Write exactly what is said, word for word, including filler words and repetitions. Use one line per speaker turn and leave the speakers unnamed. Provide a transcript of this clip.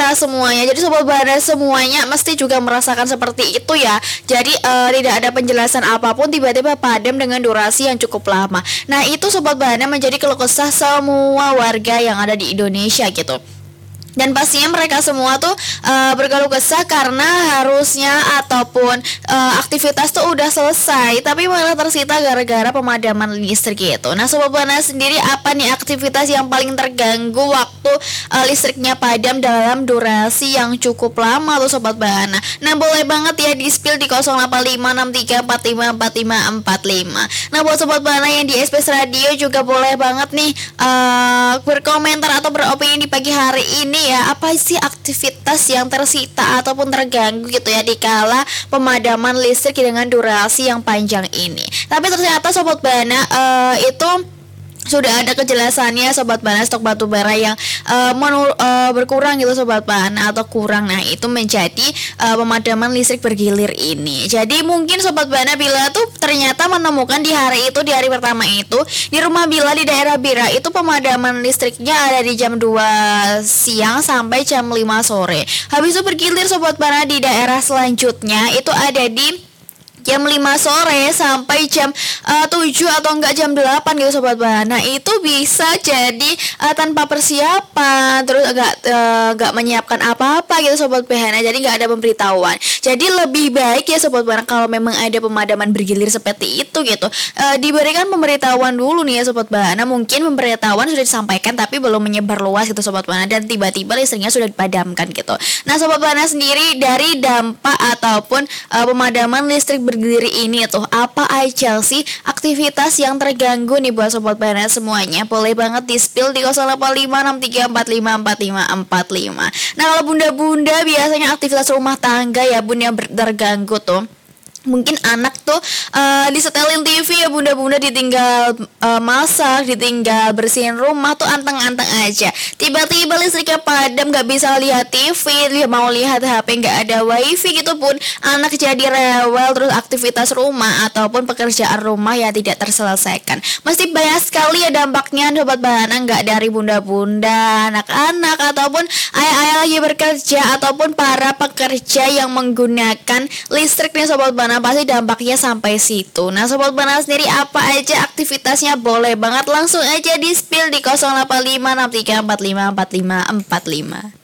kita semuanya. Jadi Sobat Bana semuanya mesti juga merasakan seperti itu ya. Jadi uh, tidak ada penjelasan apapun tiba-tiba padam dengan durasi yang cukup lama. Nah itu Sobat Bana menjadi keluh kesah semua warga yang ada di Indonesia gitu. Dan pastinya mereka semua tuh uh, berkeluh kesah karena harusnya ataupun uh, aktivitas tuh udah selesai tapi malah tersita gara-gara pemadaman listrik gitu. Nah Sobat Bana sendiri apa nih aktivitas yang paling terganggu waktu uh, listriknya padam dalam durasi yang cukup lama tuh Sobat Bana? Nah boleh banget ya di spill di nol delapan lima enam tiga empat lima empat lima empat lima. Nah buat Sobat Bana yang di Space Radio juga boleh banget nih uh, berkomentar atau beropini di pagi hari ini ya, apa sih aktivitas yang tersita ataupun terganggu gitu ya dikala pemadaman listrik dengan durasi yang panjang ini. Tapi ternyata Sobat Bana uh, itu sudah ada kejelasannya Sobat Bana, stok batu bara yang uh, menur, uh, berkurang gitu Sobat Bana atau kurang. Nah itu menjadi uh, pemadaman listrik bergilir ini. Jadi mungkin Sobat Bana bila tuh ternyata menemukan di hari itu, di hari pertama itu di rumah Bila di daerah Bira itu pemadaman listriknya ada di jam dua siang sampai jam lima sore. Habis itu bergilir Sobat Bana di daerah selanjutnya itu ada di jam lima sore sampai jam uh, tujuh atau enggak jam delapan gitu Sobat Bana. Itu bisa jadi uh, tanpa persiapan, terus enggak uh, enggak menyiapkan apa-apa gitu Sobat Bana. Jadi enggak ada pemberitahuan. Jadi lebih baik ya Sobat Bana kalau memang ada pemadaman bergilir seperti itu gitu, uh, diberikan pemberitahuan dulu nih ya Sobat Bana. Mungkin pemberitahuan sudah disampaikan tapi belum menyebar luas gitu Sobat Bana, dan tiba-tiba listriknya sudah dipadamkan gitu. Nah Sobat Bana sendiri dari dampak ataupun uh, pemadaman listrik bergilir ini tuh apa aja sih aktivitas yang terganggu nih buat Sobat Bana semuanya? Boleh banget di spill di nol delapan lima enam tiga empat lima empat lima empat lima. Nah kalau bunda-bunda biasanya aktivitas rumah tangga ya bun yang ber- terganggu tuh. Mungkin anak tuh uh, disetelin T V ya bunda-bunda, ditinggal uh, masak, ditinggal bersihin rumah tuh anteng-anteng aja. Tiba-tiba listriknya padam, gak bisa lihat T V, dia mau lihat H P gak ada wifi gitu pun anak jadi rewel, terus aktivitas rumah ataupun pekerjaan rumah ya tidak terselesaikan. Mesti banyak sekali ya dampaknya Sobat Bana, gak dari bunda-bunda, anak-anak ataupun ayah-ayah lagi bekerja ataupun para pekerja yang menggunakan listrik nih Sobat Bana, pasti dampaknya sampai situ. Nah Sobat Bana sendiri apa aja aktivitasnya? Boleh banget langsung aja di spill di nol delapan lima enam tiga empat lima empat lima empat lima.